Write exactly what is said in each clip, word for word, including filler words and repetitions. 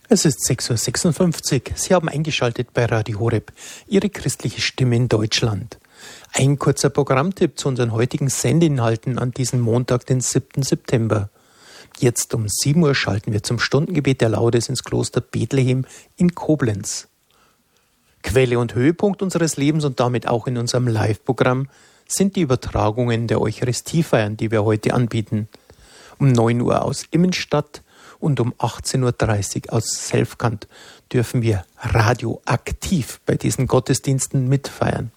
Es ist sechs Uhr sechsundfünfzig. Sie haben eingeschaltet bei Radio Horeb, Ihre christliche Stimme in Deutschland. Ein kurzer Programmtipp zu unseren heutigen Sendeinhalten an diesem Montag, den siebten September. Jetzt um sieben Uhr schalten wir zum Stundengebet der Laudes ins Kloster Bethlehem in Koblenz. Quelle und Höhepunkt unseres Lebens und damit auch in unserem Live-Programm sind die Übertragungen der Eucharistiefeiern, die wir heute anbieten. Um neun Uhr aus Immenstadt und um achtzehn Uhr dreißig aus Selfkant dürfen wir radioaktiv bei diesen Gottesdiensten mitfeiern.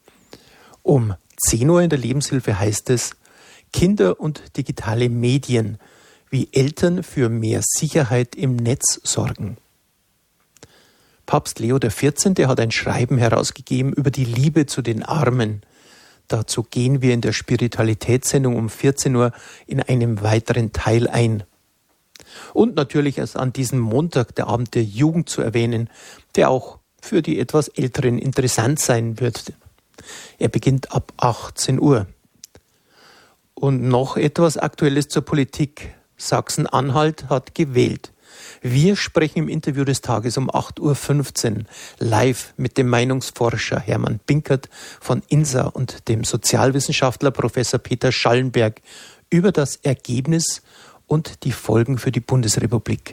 Um zehn Uhr in der Lebenshilfe heißt es Kinder und digitale Medien, wie Eltern für mehr Sicherheit im Netz sorgen. Papst Leo der vierzehnte hat ein Schreiben herausgegeben über die Liebe zu den Armen. Dazu gehen wir in der Spiritualitätssendung um vierzehn Uhr in einem weiteren Teil ein. Und natürlich ist an diesem Montag der Abend der Jugend zu erwähnen, der auch für die etwas Älteren interessant sein wird. Er beginnt ab achtzehn Uhr. Und noch etwas Aktuelles zur Politik. Sachsen-Anhalt hat gewählt. Wir sprechen im Interview des Tages um acht Uhr fünfzehn live mit dem Meinungsforscher Hermann Binkert von I N S A und dem Sozialwissenschaftler Professor Peter Schallenberg über das Ergebnis und die Folgen für die Bundesrepublik.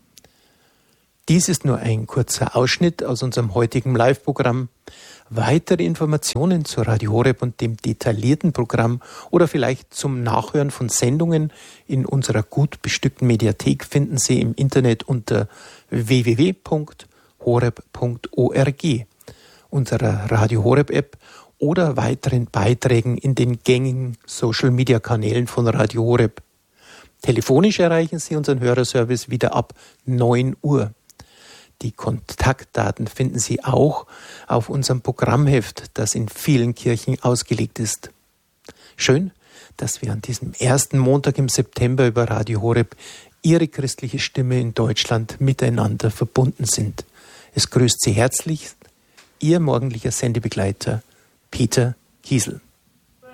Dies ist nur ein kurzer Ausschnitt aus unserem heutigen Live-Programm. Weitere Informationen zu Radio Horeb und dem detaillierten Programm oder vielleicht zum Nachhören von Sendungen in unserer gut bestückten Mediathek finden Sie im Internet unter w w w punkt horeb punkt org, unserer Radio Horeb App oder weiteren Beiträgen in den gängigen Social-Media-Kanälen von Radio Horeb. Telefonisch erreichen Sie unseren Hörerservice wieder ab neun Uhr. Die Kontaktdaten finden Sie auch auf unserem Programmheft, das in vielen Kirchen ausgelegt ist. Schön, dass wir an diesem ersten Montag im September über Radio Horeb, Ihre christliche Stimme in Deutschland, miteinander verbunden sind. Es grüßt Sie herzlich, Ihr morgendlicher Sendebegleiter Peter Kiesel.